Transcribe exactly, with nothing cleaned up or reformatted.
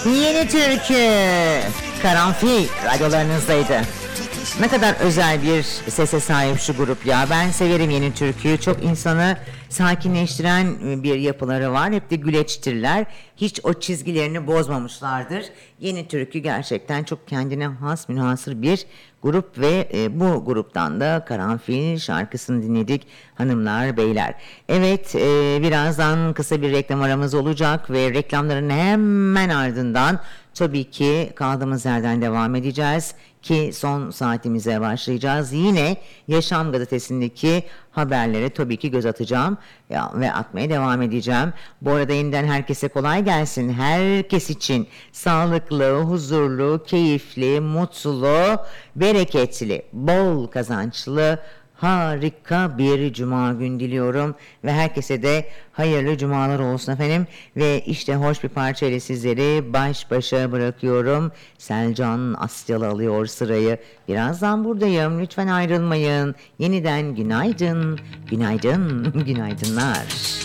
Yeni Türkü Karanfil radyolarınızdaydı. Ne kadar özel bir sese sahip şu grup ya. Ben severim Yeni Türkü'yü. Çok insanı sakinleştiren bir yapıları var. Hep de güleçtirler. Hiç o çizgilerini bozmamışlardır. Yeni Türkü gerçekten çok kendine has, münhasır bir grup ve e, bu gruptan da Karanfil şarkısını dinledik hanımlar, beyler. Evet, e, birazdan kısa bir reklam aramız olacak ve reklamların hemen ardından tabii ki kaldığımız yerden devam edeceğiz ki son saatimize başlayacağız. Yine Yaşam Gazetesi'ndeki haberlere tabii ki göz atacağım ya, ve atmaya devam edeceğim. Bu arada yeniden herkese kolay gelsin. Herkes için sağlıklı, huzurlu, keyifli, mutlu, bereketli, bol kazançlı, harika bir cuma gün diliyorum ve herkese de hayırlı cumalar olsun efendim. Ve işte hoş bir parça ile sizleri baş başa bırakıyorum. Selcan Asyalı alıyor sırayı. Birazdan buradayım, lütfen ayrılmayın. Yeniden günaydın, günaydın, günaydınlar.